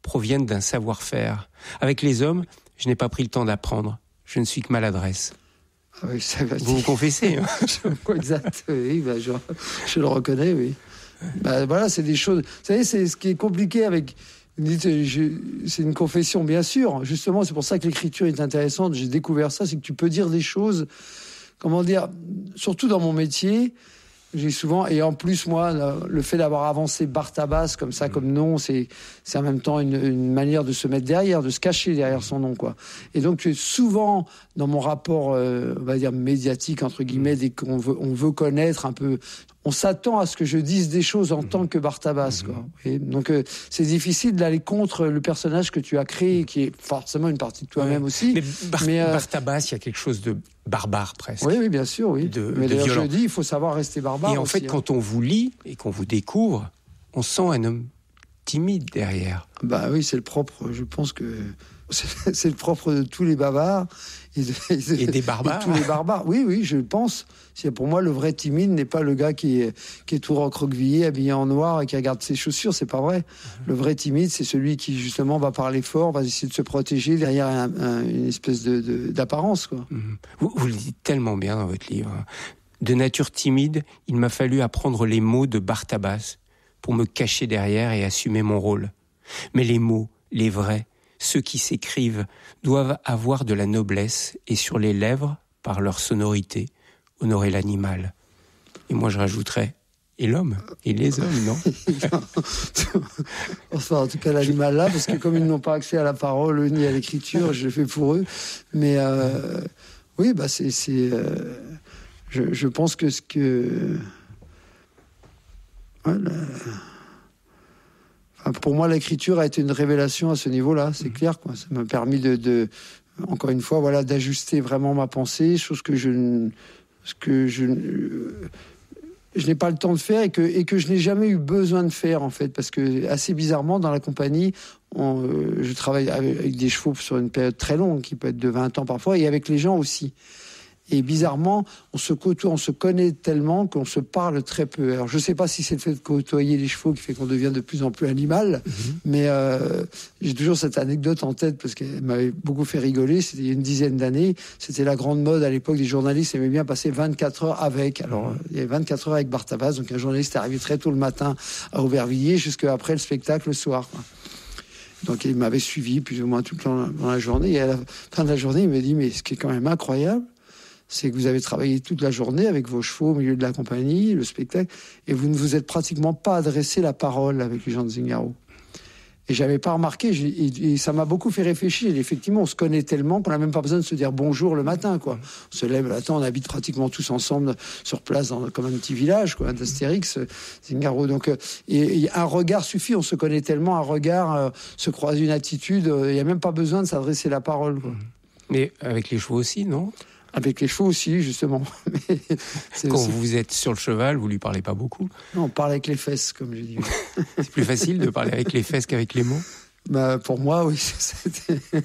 proviennent d'un savoir-faire. Avec les hommes, je n'ai pas pris le temps d'apprendre. Je ne suis que maladresse. Ah oui, ça va. Vous confessez, hein? Exact, oui, je le reconnais, oui. Voilà, c'est des choses... Vous savez, c'est ce qui est compliqué avec... C'est une confession, bien sûr. Justement, c'est pour ça que l'écriture est intéressante. J'ai découvert ça, c'est que tu peux dire des choses... Comment dire, surtout dans mon métier, j'ai souvent, et en plus moi, le fait d'avoir avancé Bartabas comme ça, comme nom, c'est en même temps une manière de se mettre derrière, de se cacher derrière son nom, quoi. Et donc souvent dans mon rapport, on va dire médiatique entre guillemets, dès qu'on veut connaître un peu, on s'attend à ce que je dise des choses en tant que Bartabas, quoi. Et donc c'est difficile d'aller contre le personnage que tu as créé, qui est forcément une partie de toi-même aussi. Mais Bartabas, il y a quelque chose de barbare presque. Oui, bien sûr, oui. Mais d'ailleurs, je dis, il faut savoir rester barbare. Et en fait, quand on vous lit et qu'on vous découvre, on sent un homme timide derrière. Bah oui, c'est le propre. Je pense que c'est le propre de tous les bavards et des barbares. Et tous les barbares. Oui, je pense. Pour moi, le vrai timide n'est pas le gars qui est tout recroquevillé, habillé en noir et qui regarde ses chaussures. C'est pas vrai. Le vrai timide, c'est celui qui justement va parler fort, va essayer de se protéger derrière une espèce d'apparence, quoi. Vous le dites tellement bien dans votre livre. De nature timide, il m'a fallu apprendre les mots de Bartabas pour me cacher derrière et assumer mon rôle. Mais les mots, les vrais, ceux qui s'écrivent, doivent avoir de la noblesse et sur les lèvres, par leur sonorité, honorer l'animal. Et moi je rajouterais, et l'homme, et les hommes, non? Enfin, en tout cas l'animal là, parce que comme ils n'ont pas accès à la parole ni à l'écriture, je le fais pour eux. Mais oui, je pense que ce que... Voilà. Pour moi, l'écriture a été une révélation à ce niveau-là, c'est clair, quoi. Ça m'a permis encore une fois, voilà, d'ajuster vraiment ma pensée, chose que je n'ai pas le temps de faire et que je n'ai jamais eu besoin de faire, en fait, parce que assez bizarrement, dans la compagnie, je travaille avec des chevaux sur une période très longue, qui peut être de 20 ans parfois, et avec les gens aussi. Et bizarrement, on se côtoie, on se connaît tellement qu'on se parle très peu. Alors, je ne sais pas si c'est le fait de côtoyer les chevaux qui fait qu'on devient de plus en plus animal, mais j'ai toujours cette anecdote en tête parce qu'elle m'avait beaucoup fait rigoler. C'était il y a une dizaine d'années. C'était la grande mode à l'époque. Les journalistes aimaient bien passer 24 heures avec. Alors, il y avait 24 heures avec Bartabas. Donc, un journaliste est arrivé très tôt le matin à Aubervilliers jusqu'à après le spectacle le soir, quoi. Donc, il m'avait suivi plus ou moins tout le temps dans la journée. Et à la fin de la journée, il me dit, mais ce qui est quand même incroyable, c'est que vous avez travaillé toute la journée avec vos chevaux au milieu de la compagnie, le spectacle, et vous ne vous êtes pratiquement pas adressé la parole avec les gens de Zingaro. Et j'avais pas remarqué, et ça m'a beaucoup fait réfléchir. Et effectivement, on se connaît tellement qu'on n'a même pas besoin de se dire bonjour le matin, quoi. On se lève le matin, on habite pratiquement tous ensemble sur place, comme un petit village, quoi, d'Astérix, Zingaro. Donc, et un regard suffit, on se connaît tellement, un regard se croise une attitude, il n'y a même pas besoin de s'adresser la parole, quoi. Mais avec les chevaux aussi, non? Avec les chevaux aussi, justement. Mais quand vous êtes sur le cheval, vous lui parlez pas beaucoup? Non, on parle avec les fesses, comme je dis. C'est plus facile de parler avec les fesses qu'avec les mots? Pour moi, oui. C'était...